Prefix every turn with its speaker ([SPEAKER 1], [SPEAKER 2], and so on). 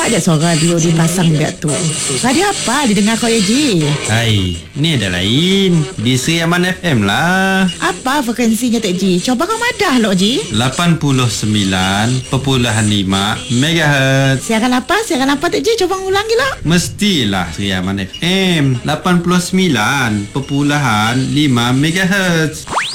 [SPEAKER 1] nampak je suara radio dipasang biar tu. Radio apa didengar kau ya Ji?
[SPEAKER 2] Hai, ni ada lain. Di Sri Aman FM lah.
[SPEAKER 1] Apa frekuensinya Tok Ji? Coba kau madah lo Ji.
[SPEAKER 2] 89.5 MHz.
[SPEAKER 1] Siaran apa Tok Ji? Coba ulangi lah.
[SPEAKER 2] Mestilah Sri Aman FM 89.5 MHz.